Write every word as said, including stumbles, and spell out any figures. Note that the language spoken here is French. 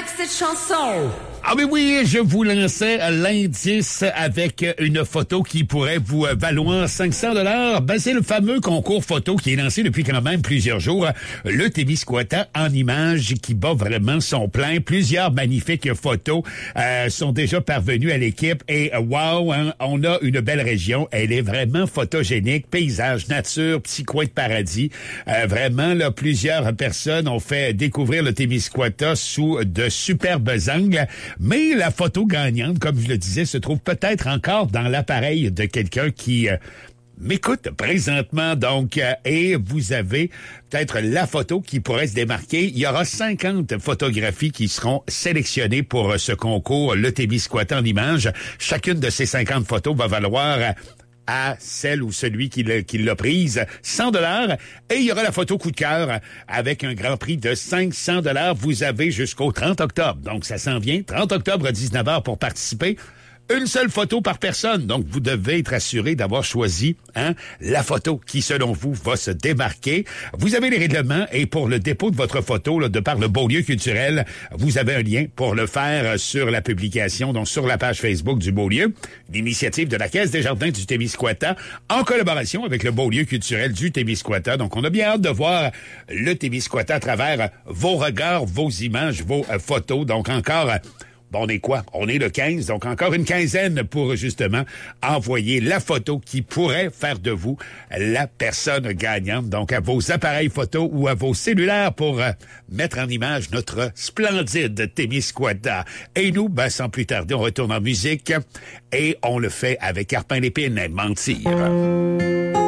avec cette chanson. Ah mais oui, je vous lançais l'indice avec une photo qui pourrait vous valoir cinq cents dollars. Ben, c'est le fameux concours photo qui est lancé depuis quand même plusieurs jours. Le Témiscouata en images qui bat vraiment son plein. Plusieurs magnifiques photos euh, sont déjà parvenues à l'équipe. Et wow, hein, on a une belle région. Elle est vraiment photogénique. Paysage, nature, petit coin de paradis. Euh, vraiment, là, plusieurs personnes ont fait découvrir le Témiscouata sous de superbes angles. Mais la photo gagnante, comme je le disais, se trouve peut-être encore dans l'appareil de quelqu'un qui euh, m'écoute présentement. Donc, euh, et vous avez peut-être la photo qui pourrait se démarquer. Il y aura cinquante photographies qui seront sélectionnées pour euh, ce concours, le Témiscouata en images. Chacune de ces cinquante photos va valoir euh, à celle ou celui qui l'a, qui l'a prise, cent dollars. Et il y aura la photo coup de cœur avec un grand prix de cinq cents dollars. Vous avez jusqu'au trente octobre. Donc, ça s'en vient. trente octobre à dix-neuf heures pour participer. Une seule photo par personne. Donc, vous devez être assuré d'avoir choisi hein, la photo qui, selon vous, va se démarquer. Vous avez les règlements et pour le dépôt de votre photo, là, de par le Beaulieu culturel, vous avez un lien pour le faire sur la publication, donc sur la page Facebook du Beaulieu. L'initiative de la Caisse des Jardins du Témiscouata en collaboration avec le Beaulieu culturel du Témiscouata. Donc, on a bien hâte de voir le Témiscouata à travers vos regards, vos images, vos euh, photos. Donc, encore... Bon, on est quoi? On est le quinze, donc encore une quinzaine pour justement envoyer la photo qui pourrait faire de vous la personne gagnante. Donc à vos appareils photo ou à vos cellulaires pour euh, mettre en image notre splendide Témiscouata. Et nous, ben, sans plus tarder, on retourne en musique et on le fait avec Arpin Lépine, Mentir.